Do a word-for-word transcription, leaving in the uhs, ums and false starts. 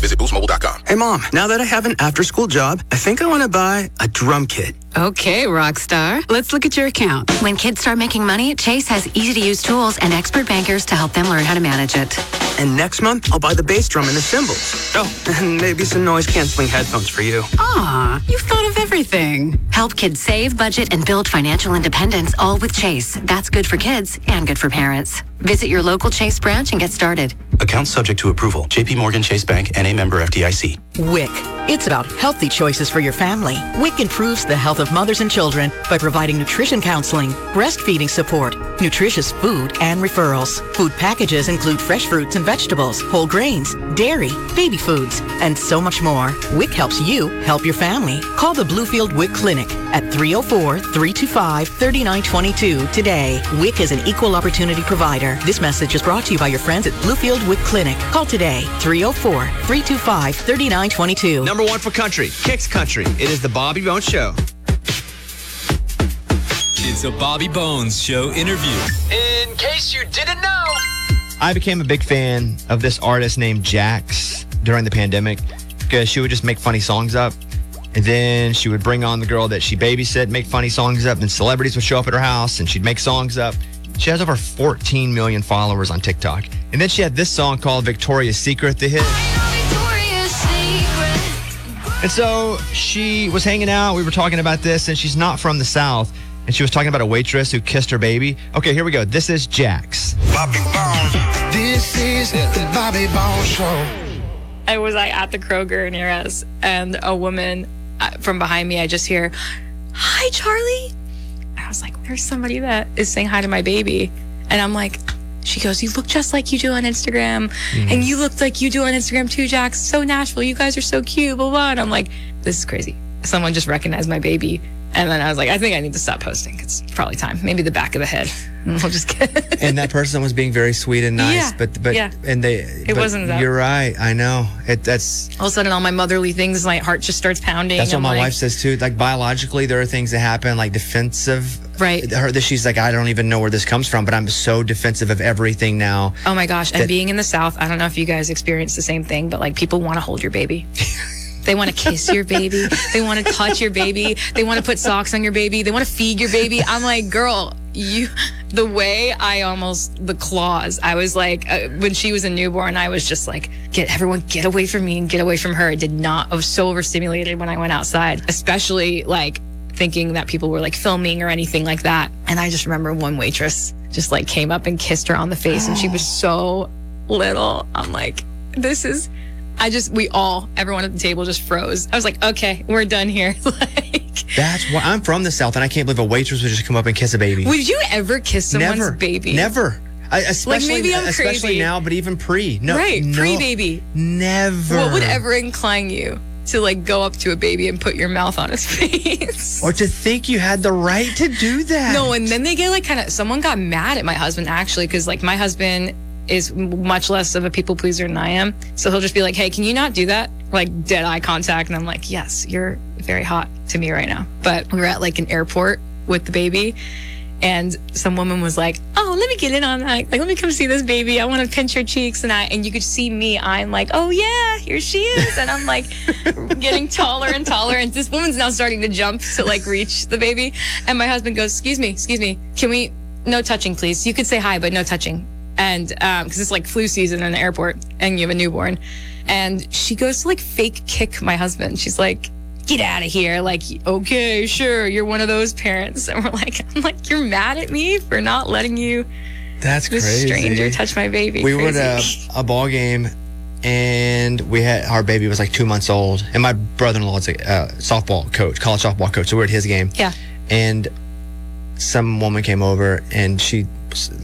Visit boost mobile dot com. Hey, Mom, now that I have an after-school job, I think I want to buy a drum kit. Okay, rock star. Let's look at your account. When kids start making money, Chase has easy-to-use tools and expert bankers to help them learn how to manage it. And next month, I'll buy the bass drum and the cymbals. Oh, and maybe some noise-canceling headphones for you. Aw, you've thought of everything. Help kids save, budget, and build financial independence, all with Chase. That's good for kids and good for parents. Visit your local Chase branch and get started. Account subject to approval. J P Morgan Chase Bank, N A member F D I C. WIC. It's about healthy choices for your family. WIC improves the health of mothers and children by providing nutrition counseling, breastfeeding support, nutritious food, and referrals. Food packages include fresh fruits and vegetables, whole grains, dairy, baby foods, and so much more. WIC helps you help your family. Call the Bluefield WIC Clinic at three oh four, three two five, three nine two two today. WIC is an equal opportunity provider. This message is brought to you by your friends at Bluefield WIC Clinic. Call today, three oh four, three two five, three nine two two. Number one for country, Kicks Country. It is the Bobby Bones Show. It's a Bobby Bones Show interview. In case you didn't know, I became a big fan of this artist named Jax during the pandemic because she would just make funny songs up. And then she would bring on the girl that she babysit, make funny songs up, and celebrities would show up at her house and she'd make songs up. She has over fourteen million followers on TikTok. And then she had this song called Victoria's Secret to hit. And so she was hanging out. We were talking about this, and she's not from the South. And she was talking about a waitress who kissed her baby. Okay, here we go. This is Jax. Bobby Bones. This is the Bobby Bones Show. I was like at the Kroger near us, and a woman from behind me, I just hear, "Hi, Charlie." I was like, there's somebody that is saying hi to my baby. And I'm like, she goes, "You look just like you do on Instagram. Mm-hmm. And you look like you do on Instagram too, Jax. So Nashville. You guys are so cute, blah, blah." And I'm like, this is crazy. Someone just recognized my baby. And then I was like, I think I need to stop posting. It's probably time. Maybe the back of the head. We'll just get And that person was being very sweet and nice. Yeah, but but yeah. and they It but wasn't that. You're right. I know. It that's all of a sudden all my motherly things, my heart just starts pounding. That's what I'm my like, wife says too. Like biologically there are things that happen like defensive. Right. Her that she's like, I don't even know where this comes from, but I'm so defensive of everything now. Oh my gosh. And that, being in the South, I don't know if you guys experience the same thing, but like people want to hold your baby. They want to kiss your baby. They want to touch your baby. They want to put socks on your baby. They want to feed your baby. I'm like, girl, you, the way I almost, the claws, I was like, uh, when she was a newborn, I was just like, get everyone, get away from me and get away from her. I did not, I was so overstimulated when I went outside, especially like thinking that people were like filming or anything like that. And I just remember one waitress just like came up and kissed her on the face and she was so little. I'm like, this is, I just, we all, everyone at the table just froze. I was like, okay, we're done here. Like, that's why I'm from the South, and I can't believe a waitress would just come up and kiss a baby. Would you ever kiss someone's Never, baby? Never. I, especially, like maybe I'm especially crazy. now, but even pre. No, right, no, pre-baby. Never. What would ever incline you to like go up to a baby and put your mouth on his face? Or to think you had the right to do that? No, and then they get like kind of, someone got mad at my husband actually, because like my husband is much less of a people pleaser than I am. So he'll just be like, hey, can you not do that? Like dead eye contact. And I'm like, yes, you're very hot to me right now. But we were at like an airport with the baby and some woman was like, oh, let me get in on that. Like, let me come see this baby. I want to pinch her cheeks. And I, and you could see me, I'm like, oh yeah, here she is. And I'm like getting taller and taller. And this woman's now starting to jump to like reach the baby. And my husband goes, excuse me, excuse me. Can we, no touching, please. You could say hi, but no touching. And um because it's like flu season in the airport and you have a newborn, and she goes to like fake kick my husband. She's like, get out of here. Like, okay, sure, you're one of those parents. And we're like, I'm like, you're mad at me for not letting you That's this crazy. stranger touch my baby. We crazy. were at a, a ball game and we had our baby was like two months old, and my brother-in-law is a uh, softball coach, college softball coach, so we we're at his game. Yeah. And some woman came over and she